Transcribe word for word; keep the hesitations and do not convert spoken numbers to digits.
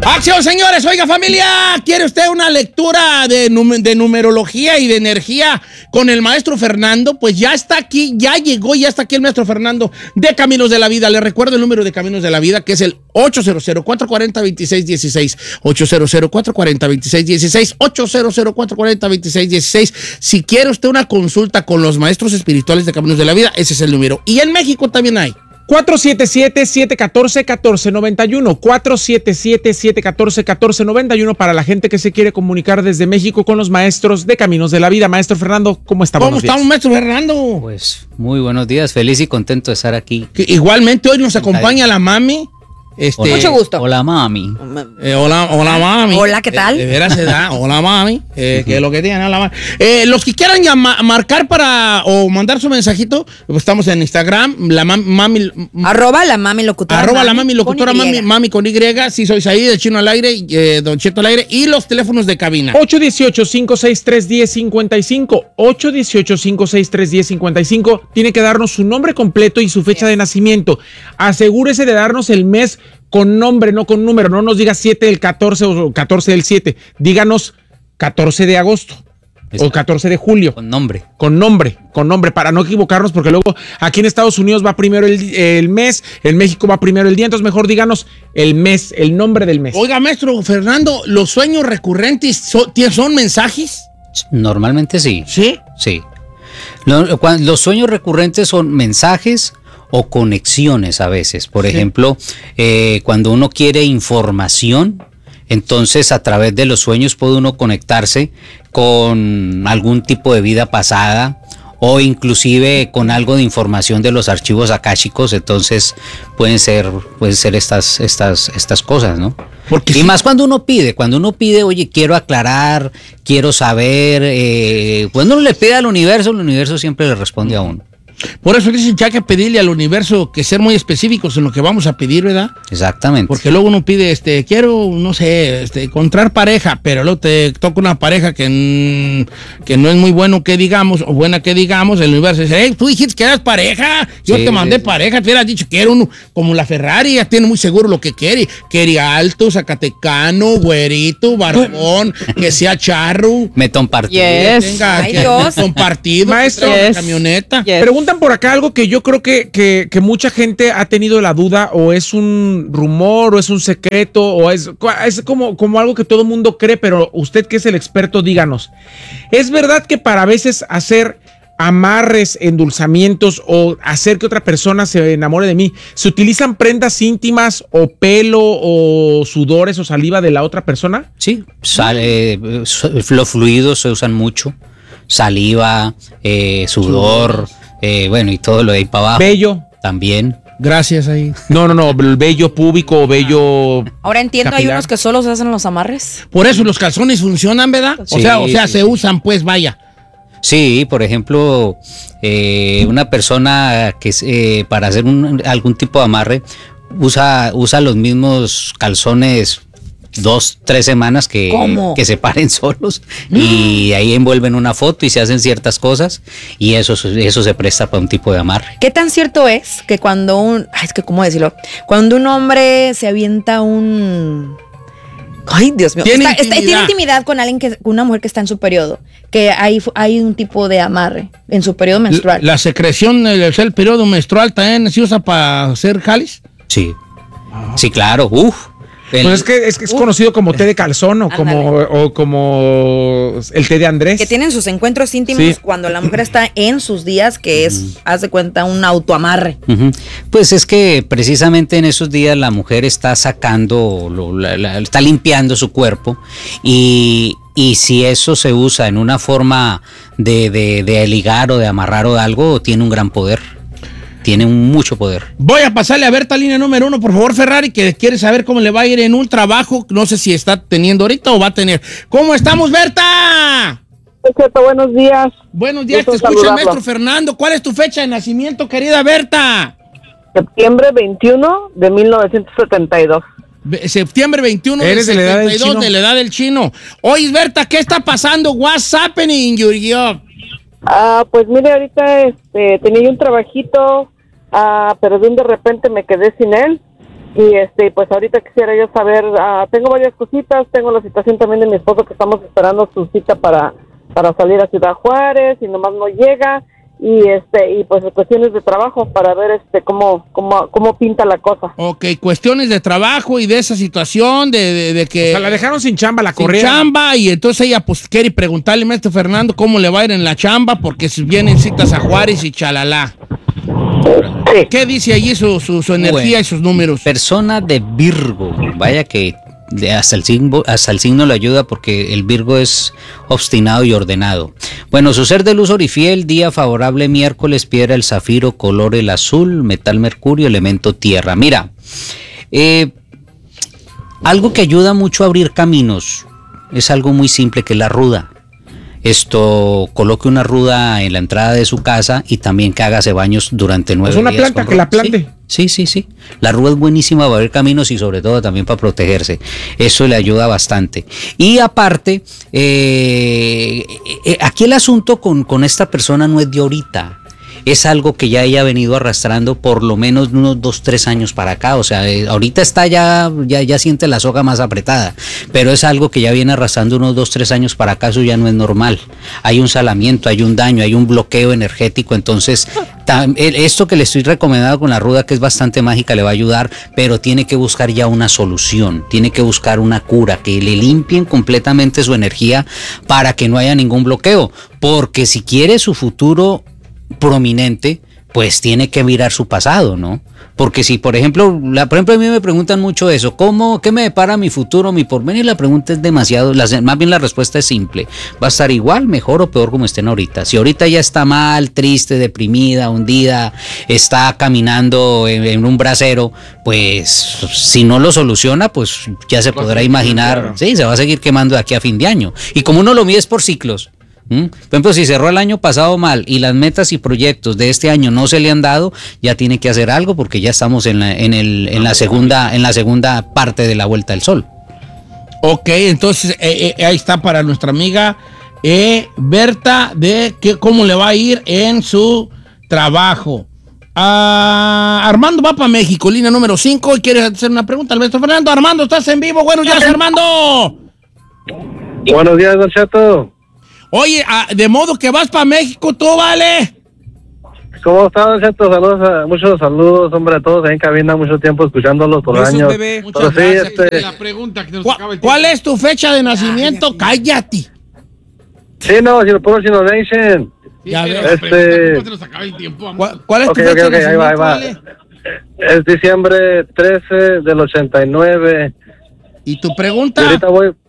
¡Acción, señores! Oiga, familia, ¿quiere usted una lectura de, num- de numerología y de energía con el maestro Fernando? Pues ya está aquí, ya llegó, ya está aquí el maestro Fernando de Caminos de la Vida. Le recuerdo el número de Caminos de la Vida, que es el ocho cero cero, cuatro cuatro cero, dos seis uno seis, ocho cero cero, cuatro cuatro cero, dos seis uno seis, ocho cero cero, cuatro cuatro cero, dos seis uno seis. Si quiere usted una consulta con los maestros espirituales de Caminos de la Vida, ese es el número. Y en México también hay. cuatro siete siete, siete uno cuatro, uno cuatro nueve uno, cuatro siete siete, siete uno cuatro, uno cuatro nueve uno para la gente que se quiere comunicar desde México con los maestros de Caminos de la Vida. Maestro Fernando, ¿cómo está? ¿Cómo estamos, maestro Fernando? Pues muy buenos días, feliz y contento de estar aquí. Que igualmente hoy nos acompaña la mami. Este, Mucho gusto. Hola, mami. Eh, hola, hola, mami. Hola, ¿qué tal? De, de veras se da. Hola, mami. Eh, que es lo que tiene, hola, mami. Eh, los que quieran llama, marcar para o mandar su mensajito, pues estamos en Instagram, la mami. mami arroba la mami locutora. Arroba mami, la mami locutora, con mami, mami con Y. Sí, soy ahí, del Chino al aire, eh, Don Cheto al aire. Y los teléfonos de cabina. ocho uno ocho, cinco seis tres, uno cero cinco cinco. ocho uno ocho, cinco seis tres, uno cero cinco cinco. Tiene que darnos su nombre completo y su fecha de nacimiento. Asegúrese de darnos el mes con nombre, no con número. No nos diga siete del catorce o catorce del siete. Díganos catorce de agosto o catorce de julio. Con nombre. Con nombre, con nombre, para no equivocarnos, porque luego aquí en Estados Unidos va primero el, el mes, en México va primero el día, entonces mejor díganos el mes, el nombre del mes. Oiga, maestro Fernando, ¿los sueños recurrentes son, son mensajes? Normalmente sí. ¿Sí? Sí. Los, los sueños recurrentes son mensajes o conexiones a veces. Por sí. ejemplo, eh, cuando uno quiere información, entonces a través de los sueños puede uno conectarse con algún tipo de vida pasada o inclusive con algo de información de los archivos akáshicos. Entonces pueden ser, pueden ser estas, estas, estas cosas, ¿no? Porque y sí. más cuando uno pide, cuando uno pide, oye, quiero aclarar, quiero saber, eh, cuando uno le pide al universo, el universo siempre le responde a uno. Por eso dicen que hay que pedirle al universo que ser muy específicos en lo que vamos a pedir, ¿verdad? Exactamente. Porque luego uno pide, este, quiero, no sé, este, encontrar pareja, pero luego te toca una pareja que, que no es muy bueno que digamos, o buena que digamos, el universo dice, hey, tú dijiste que eras pareja, yo sí, te mandé sí, parejea, sí. te hubieras dicho que era uno como la Ferrari, ya tiene muy seguro lo que quiere, quería alto, zacatecano, güerito, barbón, que sea charro. Metón partido. Yes. Que tenga, Ay, que, Dios. compartido, maestro, que yes. camioneta. Yes. Preguntan por acá algo que yo creo que, que, que mucha gente ha tenido la duda, o es un rumor, o es un secreto, o es, es como, como algo que todo el mundo cree, pero usted que es el experto, díganos. ¿Es verdad que para a veces hacer amarres, endulzamientos o hacer que otra persona se enamore de mí, se utilizan prendas íntimas o pelo o sudores o saliva de la otra persona? Sí, sale, los fluidos se usan mucho, saliva, eh, sudor, eh, bueno, y todo lo de ahí para abajo. Vello. También. Gracias ahí. No, no, no, el vello púbico o vello. Ahora entiendo, capilar. hay unos que solo se hacen los amarres. Por eso los calzones funcionan, ¿verdad? Sí, o sea, o sea, sí, se sí. usan, pues, vaya. Sí, por ejemplo, eh, una persona que eh, para hacer un, algún tipo de amarre usa, usa los mismos calzones dos, tres semanas que, que se paren solos y ahí envuelven una foto y se hacen ciertas cosas y eso, eso se presta para un tipo de amarre. ¿Qué tan cierto es que cuando un, ay, es que cómo decirlo, cuando un hombre se avienta un, ay, Dios mío, ¿Tiene, está, intimidad? Está, tiene intimidad con alguien que, con una mujer que está en su periodo, que hay, hay un tipo de amarre en su periodo menstrual? La, la secreción, el, el periodo menstrual también se usa para hacer jalis. Sí, ah. sí, claro, uff. El, pues es que es, que es uh, conocido como té de calzón o como, o como el té de Andrés. Que tienen sus encuentros íntimos sí. cuando la mujer está en sus días, que es, uh-huh. haz de cuenta, un autoamarre. Uh-huh. Pues es que precisamente en esos días la mujer está sacando, lo, la, la, está limpiando su cuerpo y, y si eso se usa en una forma de, de, de ligar o de amarrar o de algo, tiene un gran poder. Tiene mucho poder. Voy a pasarle a Berta línea número uno, por favor, Ferrari, que quiere saber cómo le va a ir en un trabajo. No sé si está teniendo ahorita o va a tener. ¿Cómo estamos, Berta? Perfecto, buenos días. Buenos días, te escucha el maestro Fernando. ¿Cuál es tu fecha de nacimiento, querida Berta? Septiembre veintiuno de mil novecientos setenta y dos. Be- septiembre veintiuno de setenta y dos, de la edad del chino. Oye, Berta, ¿qué está pasando? What's happening in your job? Ah, pues mire, ahorita este, tenía un trabajito, ah, pero de un de repente me quedé sin él Y este, pues ahorita quisiera yo saber, uh, tengo varias cositas, tengo la situación también de mi esposo que estamos esperando su cita para, para salir a Ciudad Juárez y nomás no llega. Y este y pues cuestiones de trabajo para ver este cómo cómo cómo pinta la cosa. Ok, cuestiones de trabajo y de esa situación de, de, de que... O sea, la dejaron sin chamba, la sin corrieron. chamba, y entonces ella pues quiere preguntarle, maestro Fernando, cómo le va a ir en la chamba, porque si vienen citas a Juárez y chalala. Sí. ¿Qué dice allí su, su, su energía Bueno, y sus números? Persona de Virgo, vaya que de- hasta el signo, hasta el signo le ayuda porque el Virgo es obstinado y ordenado. Bueno, su ser de luz orifiel, día favorable miércoles, piedra el zafiro, color el azul, metal mercurio, elemento tierra. Mira, eh, algo que ayuda mucho a abrir caminos es algo muy simple, que es la ruda. Esto, coloque una ruda en la entrada de su casa y también que hágase baños durante nueve Es una días planta, con que la ruda. plante. Sí, sí, sí, sí. La ruda es buenísima para abrir caminos y sobre todo también para protegerse. Eso le ayuda bastante. Y aparte, eh, eh, aquí el asunto con, con esta persona no es de ahorita. Es algo que ya ella ha venido arrastrando por lo menos unos dos, tres años para acá. O sea, eh, ahorita está ya, ya, ya siente la soga más apretada. Pero es algo que ya viene arrastrando unos dos, tres años para acá. Eso ya no es normal. Hay un salamiento, hay un daño, hay un bloqueo energético. Entonces, tam- el- esto que le estoy recomendando con la ruda, que es bastante mágica, le va a ayudar. Pero tiene que buscar ya una solución. Tiene que buscar una cura, que le limpien completamente su energía para que no haya ningún bloqueo. Porque si quiere su futuro prominente, pues tiene que mirar su pasado, ¿no? Porque si, por ejemplo, la, por ejemplo, a mí me preguntan mucho eso, ¿cómo, qué me depara mi futuro, mi porvenir? La pregunta es demasiado, la, más bien la respuesta es simple, va a estar igual, mejor o peor como estén ahorita. Si ahorita ya está mal, triste, deprimida, hundida, está caminando en, en un brasero, pues si no lo soluciona, pues ya se podrá imaginar, claro. sí, se va a seguir quemando de aquí a fin de año. Y como uno lo mide es por ciclos. ¿Mm? Por ejemplo, si cerró el año pasado mal y las metas y proyectos de este año no se le han dado, ya tiene que hacer algo porque ya estamos en la, en el, en la segunda, en la segunda parte de la vuelta del sol. Ok, entonces eh, eh, ahí está para nuestra amiga eh, Berta de que, cómo le va a ir en su trabajo. Ah, Armando va para México, línea número cinco, y quiere hacer una pregunta al maestro Fernando. Armando, estás en vivo. Buenos días, Armando. Buenos días, Don Cheto. Oye, ah, de modo que vas para México, tú, vale. ¿Cómo está, Don Cheto? Saludos, a- muchos saludos, hombre, a todos ahí en cabina, mucho tiempo escuchándolos por Besos, años. bebé. Pero sí, este, La pregunta que nos ¿Cuál, acaba el cuál tiempo. es tu fecha de nacimiento? Cállate. sí, no, si lo pongo Sino Nation. Sí, Ya pero ves. la Este- pregunta, ¿cómo se nos acaba el tiempo? amor? ¿Cuál, cuál es Ok, tu ok, fecha ok, de ahí va, ahí nacimiento, va. vale? Es diciembre trece del ochenta y nueve. ¿Y tu Y pregunta? ahorita voy,